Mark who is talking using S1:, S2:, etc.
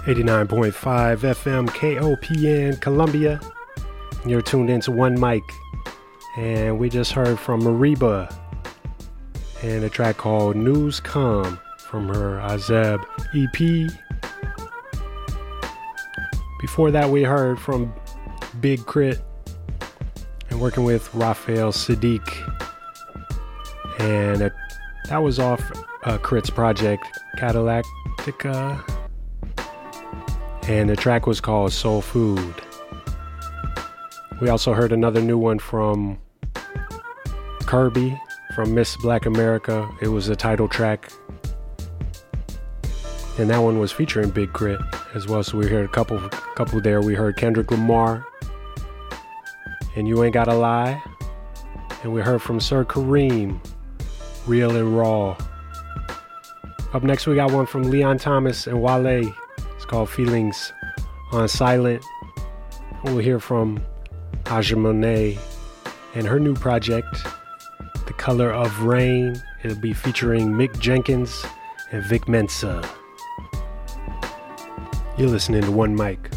S1: 89.5 FM KOPN Columbia. You're tuned into One Mic. And we just heard from Mariba and a track called News Come from her Azeb EP. Before that, we heard from Big Crit and working with Raphael Sadiq. And that was off Crit's project, Cadillactica. And the track was called Soul Food. We also heard another new one from Kirby from Miss Black America. It was a title track. And that one was featuring Big Crit as well. So we heard a couple there. We heard Kendrick Lamar and You Ain't Gotta Lie. And we heard from Sir Kareem, Real and Raw. Up next, we got one from Leon Thomas and Wale. It's called Feelings on Silent. We'll hear from Aja Monet and her new project, The Color of Rain. It'll be featuring Mick Jenkins and Vic Mensa. You're listening to One Mic.